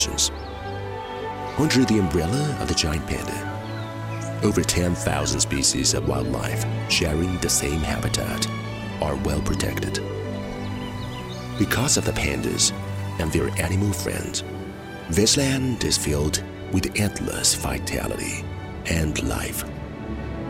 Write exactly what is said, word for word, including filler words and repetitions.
Under the umbrella of the giant panda, over ten thousand species of wildlife sharing the same habitat are well protected. Because of the pandas and their animal friends, this land is filled with endless vitality and life.